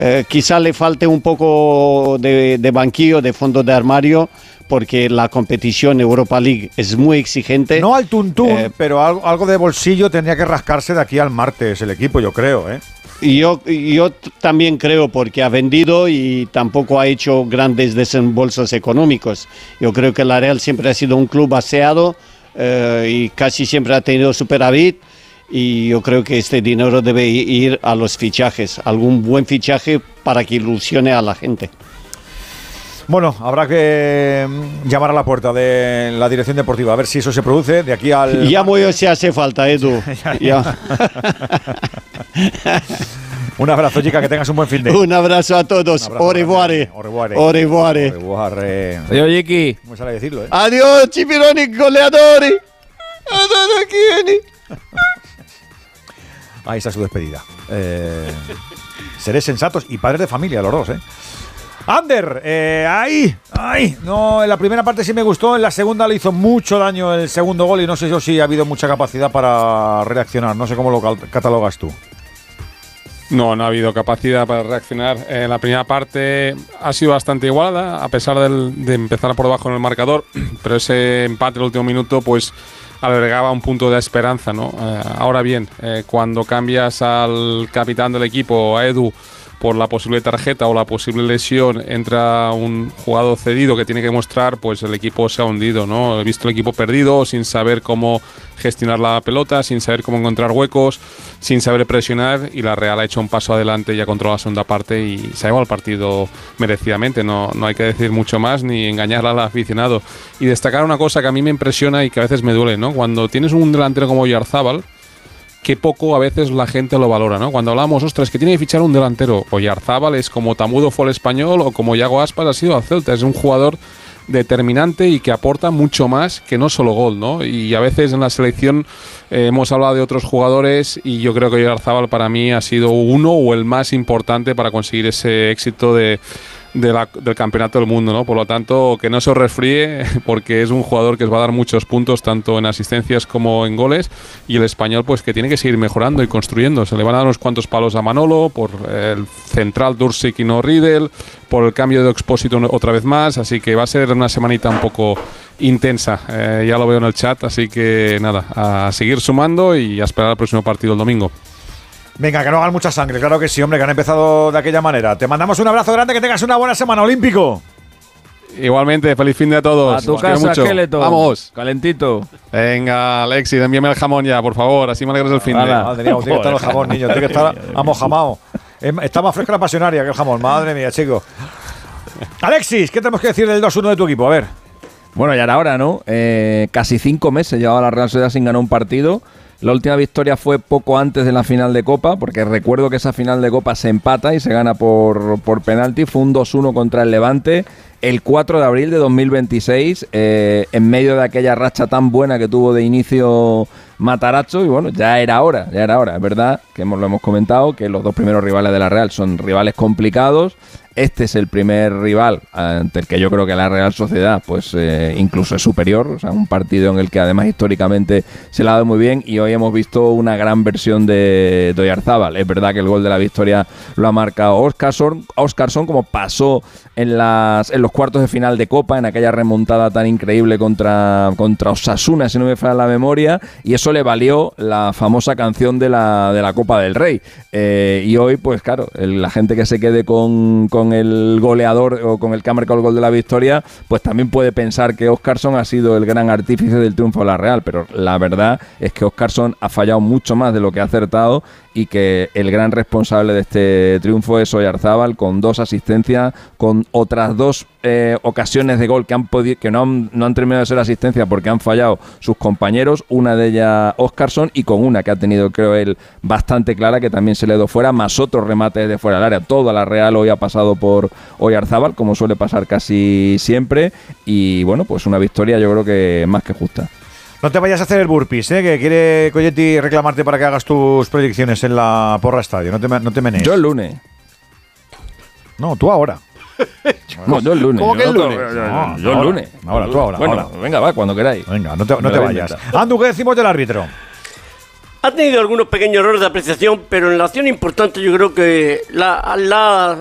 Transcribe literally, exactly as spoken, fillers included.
eh, quizá le falte un poco de, de banquillo, de fondo de armario, porque la competición Europa League es muy exigente. No al tuntún, eh, pero algo, algo de bolsillo tendría que rascarse de aquí al martes el equipo, yo creo, ¿eh? Y yo, yo también creo, porque ha vendido y tampoco ha hecho grandes desembolsos económicos. Yo creo que la Real siempre ha sido un club aseado eh, y casi siempre ha tenido superávit, y yo creo que este dinero debe ir a los fichajes, algún buen fichaje para que ilusione a la gente. Bueno, habrá que llamar a la puerta de la dirección deportiva, a ver si eso se produce de aquí al... Llamo yo si hace falta, Edu. Ya. Un abrazo, chica, que tengas un buen fin de... Un abrazo a todos. Au revoir. Au revoir. Au revoir. Au revoir. Adiós, Yiki. ¿Cómo sale a decirlo, eh? Adiós, Chipironi, goleadores. Ahí está su despedida. Eh, seré sensatos y padres de familia, los dos, ¿eh? Ander, eh, ahí, ahí. No, en la primera parte sí me gustó, en la segunda le hizo mucho daño el segundo gol y no sé yo si ha habido mucha capacidad para reaccionar. No sé cómo lo catalogas tú. No, no ha habido capacidad para reaccionar. En la primera parte ha sido bastante igualada, a pesar del, de empezar por debajo en el marcador, pero ese empate en el último minuto, pues albergaba un punto de esperanza, ¿no? Eh, ahora bien, eh, cuando cambias al capitán del equipo, a Edu, por la posible tarjeta o la posible lesión, entra un jugador cedido que tiene que mostrar, pues el equipo se ha hundido, ¿no? He visto el equipo perdido, sin saber cómo gestionar la pelota, sin saber cómo encontrar huecos, sin saber presionar, y la Real ha hecho un paso adelante y ha controlado la segunda parte y se ha llevado el partido merecidamente. No, no hay que decir mucho más ni engañar al aficionado. Y destacar una cosa que a mí me impresiona y que a veces me duele, ¿no? Cuando tienes un delantero como Oyarzábal, que poco a veces la gente lo valora, ¿no? Cuando hablamos, ostras, que tiene que fichar un delantero. Oyarzábal es como Tamudo fue el Español o como Yago Aspas ha sido al Celta. Es un jugador determinante y que aporta mucho más que no solo gol, ¿no? Y a veces en la selección eh, hemos hablado de otros jugadores y yo creo que Oyarzábal para mí ha sido uno o el más importante para conseguir ese éxito de... De la, del campeonato del mundo, ¿no? Por lo tanto, que no se os resfríe, porque es un jugador que os va a dar muchos puntos tanto en asistencias como en goles, y el español pues que tiene que seguir mejorando y construyendo. Se le van a dar unos cuantos palos a Manolo por el central Dursic y no Riedel, por el cambio de Expósito otra vez más, así que va a ser una semanita un poco intensa, eh, ya lo veo en el chat, así que nada, a seguir sumando y a esperar al próximo partido el domingo. Venga, que no hagan mucha sangre, claro que sí, hombre, que han empezado de aquella manera. Te mandamos un abrazo grande, que tengas una buena semana, Olímpico. Igualmente, feliz fin de a todos. A tu Os quiero casa, mucho. Skeleton. Vamos. Calentito. Venga, Alexis, envíame el jamón ya, por favor, así me alegras el fin de. Madre mía, tiene que estar el jamón, niño, tiene que estar amojamado. Está más fresca la pasionaria que el jamón, madre mía, chico. Alexis, ¿qué tenemos que decir del dos uno de tu equipo? A ver. Bueno, ya era hora, ¿no? Eh, casi cinco meses llevaba la Real Sociedad sin ganar un partido. La última victoria fue poco antes de la final de Copa, porque recuerdo que esa final de Copa se empata y se gana por, por penalti. Fue un dos uno contra el Levante el cuatro de abril de dos mil veintiséis, eh, en medio de aquella racha tan buena que tuvo de inicio Matarazzo. Y bueno, ya era hora, ya era hora. Es verdad que hemos, lo hemos comentado, que los dos primeros rivales de la Real son rivales complicados. Este es el primer rival ante el que yo creo que la Real Sociedad pues eh, incluso es superior, o sea, un partido en el que además históricamente se le ha dado muy bien, y hoy hemos visto una gran versión de, de Oyarzábal. Es verdad que el gol de la victoria lo ha marcado Óscarson, Óscarson, como pasó en, las, en los cuartos de final de Copa, en aquella remontada tan increíble contra, contra Osasuna, si no me falla la memoria, y eso le valió la famosa canción de la, de la Copa del Rey. Eh, y hoy, pues claro, el, la gente que se quede con, con con el goleador o con el que ha marcado el gol de la victoria, pues también puede pensar que Óscarson ha sido el gran artífice del triunfo de la Real, pero la verdad es que Óscarson ha fallado mucho más de lo que ha acertado, y que el gran responsable de este triunfo es Oyarzábal, con dos asistencias, con otras dos eh, ocasiones de gol que han podido, que no han, no han terminado de ser asistencia porque han fallado sus compañeros, una de ellas Óscarson, y con una que ha tenido, creo él, bastante clara, que también se le dio fuera, más otros remates de fuera del área. Toda la Real hoy ha pasado por Oyarzábal, como suele pasar casi siempre, y bueno, pues una victoria yo creo que más que justa. No te vayas a hacer el burpees, ¿eh? Que quiere Colletti reclamarte para que hagas tus predicciones en la Porra Estadio. No te, no te menees. Yo el lunes. No, tú ahora. No, yo el lunes. ¿Cómo que el lunes? No, No, yo el ahora. lunes. Ahora, tú ahora. Bueno, ahora. venga, va, cuando queráis. Venga, no te, no Me te lo vayas. inventa. Andu, ¿qué decimos del árbitro? Ha tenido algunos pequeños errores de apreciación, pero en la acción importante yo creo que la, la